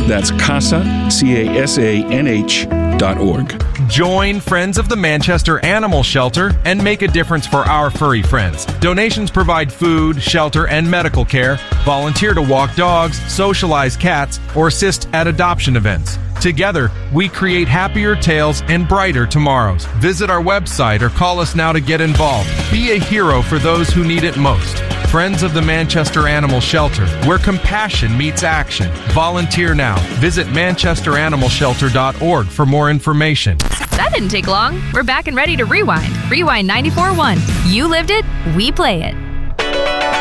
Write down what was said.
That's CASA, CASANH.org. Join Friends of the Manchester Animal Shelter and make a difference for our furry friends. Donations provide food, shelter, and medical care, volunteer to walk dogs, socialize cats, or assist at adoption events. Together, we create happier tales and brighter tomorrows. Visit our website or call us now to get involved. Be a hero for those who need it most. Friends of the Manchester Animal Shelter, where compassion meets action. Volunteer now. Visit manchesteranimalshelter.org for more information. That didn't take long. We're back and ready to rewind. Rewind 94.1. You lived it, we play it.